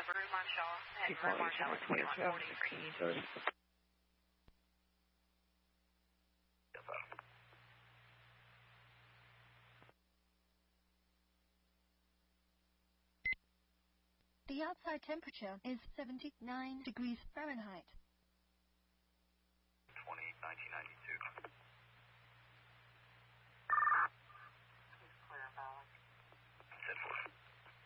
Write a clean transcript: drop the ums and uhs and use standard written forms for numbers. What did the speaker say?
Rue Marshall at Rue Marshall at 2140. The outside temperature is 79 degrees Fahrenheit. 1992.